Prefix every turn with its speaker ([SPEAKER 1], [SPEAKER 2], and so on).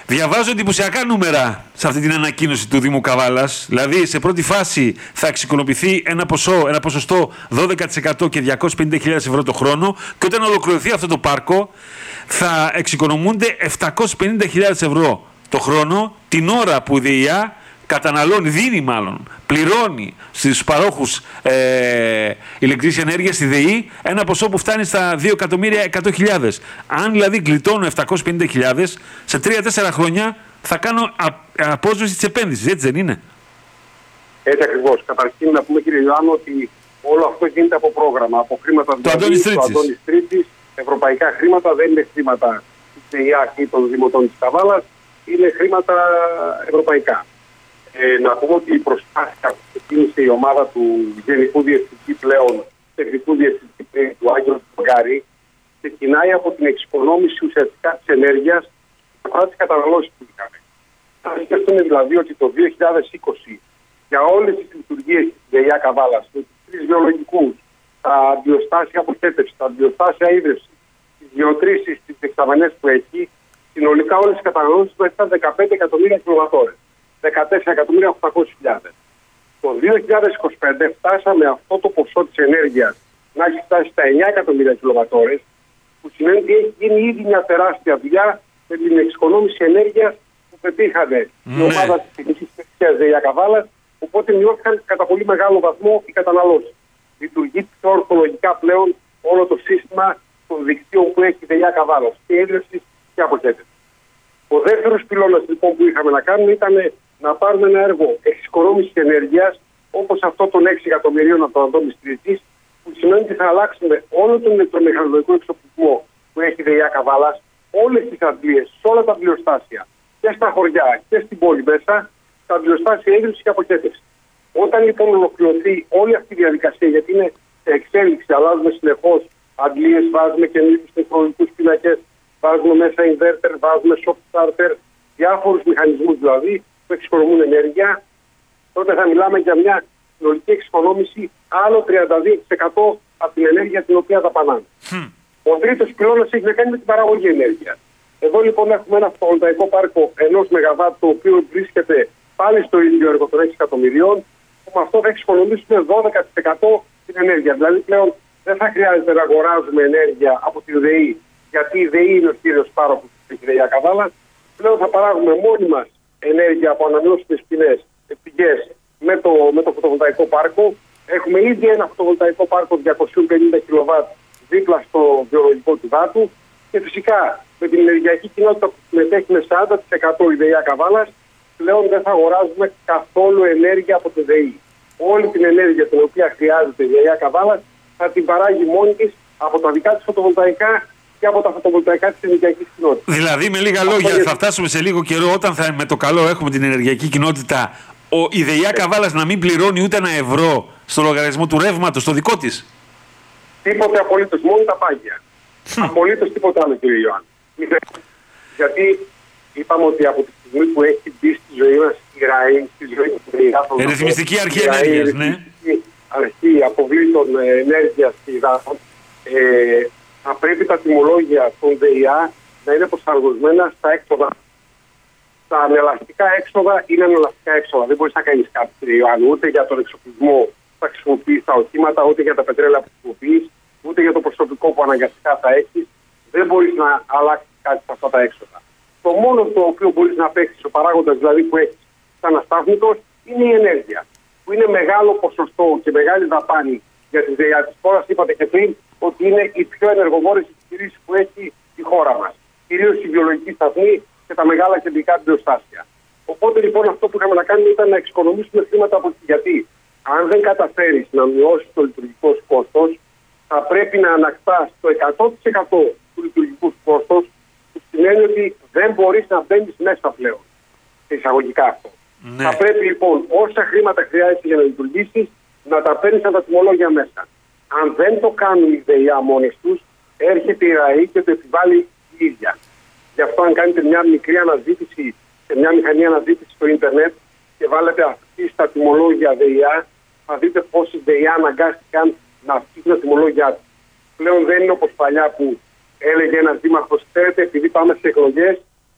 [SPEAKER 1] Διαβάζω εντυπωσιακά νούμερα σε αυτή την ανακοίνωση του Δήμου Καβάλας. Δηλαδή, σε πρώτη φάση θα εξοικονομηθεί ένα ποσοστό 12% και 250.000 ευρώ το χρόνο, και όταν ολοκληρωθεί αυτό το πάρκο θα εξοικονομούνται 750.000 ευρώ το χρόνο την ώρα που η ΔΕΙΑ πληρώνει στους παρόχους ηλεκτρικής ενέργειας στη ΔΕΗ ένα ποσό που φτάνει στα 2.100.000. Αν δηλαδή γλιτώνω 750.000, σε 3-4 χρόνια θα κάνω απόσβεση της επένδυσης, έτσι δεν είναι?
[SPEAKER 2] Έτσι ακριβώς. Καταρχήν να πούμε, κύριε Ιωάννου, ότι όλο αυτό γίνεται από πρόγραμμα, από χρήματα του Αντώνης Τρίτσης. Ευρωπαϊκά χρήματα, δεν είναι χρήματα της ΔΕΙΑ ή των Δημοτών της Καβάλας, είναι χρήματα ευρωπαϊκά. Να πούμε ότι η προσπάθεια που ξεκίνησε η ομάδα του Γενικού Διευθυντή πλέον, Τεχνικού Διευθυντή του Άγγελου Μπαγκάρη, ξεκινάει από την εξοικονόμηση ουσιαστικά της ενέργειας παρά τις καταναλώσεις που είχαμε. Θα σκεφτούμε δηλαδή ότι το 2020 για όλες τις λειτουργίες της ΔΕΙΑ Καβάλας, με τους 3 βιολογικούς, τα αντιοστάσια αποχέτευση, τα αντιοστάσια ίδρυυση, τις γεωτρήσεις, τις δεξαμενές που έχει, συνολικά όλες τις καταναλώσεις του ήταν 15 εκατομμύρια κιλοβατόρες. 14.800.000. Το 2025 φτάσαμε αυτό το ποσό της ενέργειας να έχει φτάσει στα 9 εκατομμύρια κιλοβατόρες, που σημαίνει ότι έχει γίνει ήδη μια τεράστια δουλειά με την εξοικονόμηση ενέργειας που πετύχανε η ομάδα της Τεχνικής Υπηρεσίας ΔΕΙΑ Καβάλας, οπότε μειώθηκαν κατά πολύ μεγάλο βαθμό οι καταναλώσεις. Λειτουργεί πιο ορθολογικά πλέον όλο το σύστημα των δικτύων που έχει η ΔΕΙΑ Καβάλας, και ίδρυυση και αποχέτευση. Ο δεύτερος πυλώνας λοιπόν που είχαμε να κάνουμε ήταν να πάρουμε ένα έργο εξοικονόμησης ενέργειας, όπως αυτό των 6 εκατομμυρίων από τον Αντώνη Τρίτης, που σημαίνει ότι θα αλλάξουμε όλο τον ηλεκτρομηχανολογικό εξοπλισμό που έχει η ΔΕΙΑ Καβάλας, όλες τις αντλίες, σε όλα τα πλειοστάσια, και στα χωριά και στην πόλη μέσα, τα πλειοστάσια ίδρυυση και αποχέτευση. Όταν λοιπόν ολοκληρωθεί όλη αυτή η διαδικασία, γιατί είναι σε εξέλιξη, αλλάζουμε συνεχώς αντλίες, βάζουμε καινούριους τεχνολογικούς πίνακες, βάζουμε μέσα inverter, βάζουμε soft starter, διάφορους μηχανισμούς δηλαδή που εξοικονομούν ενέργεια, τότε θα μιλάμε για μια συνολική εξοικονόμηση άλλο 32% από την ενέργεια την οποία δαπανάμε. Ο τρίτος πυλώνας έχει να κάνει με την παραγωγή ενέργειας. Εδώ λοιπόν έχουμε ένα φωτοβολταϊκό πάρκο 1 ΜΒ, το οποίο βρίσκεται πάλι στο ίδιο έργο των 6 εκατομμυρίων, που με αυτό θα εξοικονομήσουμε 12% την ενέργεια. Δηλαδή πλέον δεν θα χρειάζεται να αγοράζουμε ενέργεια από τη ΔΕΗ, γιατί η ΔΕΗ είναι ο κύριος πάροχος της ΔΕΙΑ Καβάλας. Πλέον θα παράγουμε μόνοι μας ενέργεια από ανανεώσιμες πηγές με το φωτοβολταϊκό πάρκο. Έχουμε ήδη ένα φωτοβολταϊκό πάρκο 250 kW δίπλα στο βιολογικό του Δάτου, και φυσικά με την ενεργειακή κοινότητα που συμμετέχει με 40% η ΔΕΙΑ Καβάλας, πλέον δεν θα αγοράζουμε καθόλου ενέργεια από τη ΔΕΗ. Όλη την ενέργεια την οποία χρειάζεται η ΔΕΙΑ Καβάλας θα την παράγει μόνη της από τα δικά της φωτοβολταϊκά και από τα φωτοβολταϊκά της ενεργειακής κοινότητας.
[SPEAKER 1] Δηλαδή, με λίγα λόγια, θα φτάσουμε σε λίγο καιρό, όταν με το καλό έχουμε την ενεργειακή κοινότητα, η ΔΕΙΑ Καβάλας να μην πληρώνει ούτε ένα ευρώ στο λογαριασμό του ρεύματος, το δικό της.
[SPEAKER 2] Τίποτε απολύτως, μόνο τα πάγια. Απολύτως τίποτα άλλο, κύριε Ιωάννη. Γιατί είπαμε ότι από τη στιγμή που έχει μπει στη ζωή μας η ΡΑΗ, στη ζωή του ΔΕΙΑ,
[SPEAKER 1] Ρυθμιστική Αρχή Ενέργειας, ναι.
[SPEAKER 2] Αρχή αποβλήτων ενέργειας και υδάτων, θα πρέπει τα τιμολόγια των ΔΕΙΑ να είναι προσαρμοσμένα στα έξοδα. Τα ανελαστικά έξοδα είναι ανελαστικά έξοδα. Δεν μπορείς να κάνεις κάτι, κύριε Ιωάννη, ούτε για τον εξοπλισμό που θα χρησιμοποιείς τα οχήματα, ούτε για τα πετρέλαια που χρησιμοποιείς, ούτε για το προσωπικό που αναγκαστικά θα έχεις. Δεν μπορείς να αλλάξεις κάτι σε αυτά τα έξοδα. Το μόνο το οποίο μπορείς να παίξεις, ο παράγοντας δηλαδή που έχεις σαν αστάθμητος, είναι η ενέργεια. Που είναι μεγάλο ποσοστό και μεγάλη δαπάνη για τη ΔΕΙΑ της χώρας. Είπατε και πριν ότι είναι οι πιο ενεργοβόρες επιχειρήσεις που έχει η χώρα μας. Κυρίως η βιολογική σταθμή και τα μεγάλα κεντρικά πλειοστάσια. Οπότε λοιπόν αυτό που είχαμε να κάνουμε ήταν να εξοικονομήσουμε χρήματα από εκεί. Γιατί αν δεν καταφέρεις να μειώσεις το λειτουργικό σου κόστος, θα πρέπει να ανακτάς το 100% του λειτουργικού σου κόστος, που σημαίνει ότι δεν μπορείς να μπαίνεις μέσα πλέον. Σε εισαγωγικά αυτό. Ναι. Θα πρέπει λοιπόν όσα χρήματα χρειάζεται για να λειτουργήσεις να τα παίρνεις από τα τιμολόγια μέσα. Αν δεν το κάνουν οι ΔΕΙΑ μόνες τους, έρχεται η ΡΑΗ και το επιβάλλει η ίδια. Γι' αυτό αν κάνετε μια μικρή αναζήτηση σε μια μηχανή αναζήτηση στο ίντερνετ και βάλετε αυτή στα τιμολόγια ΔΕΙΑ, θα δείτε πόσοι ΔΕΙΑ αναγκάστηκαν να αυξήσουν τα τιμολόγια τους. Πλέον δεν είναι όπως παλιά που έλεγε ένας δήμαρχος, ξέρετε, επειδή πάμε σε εκλογές,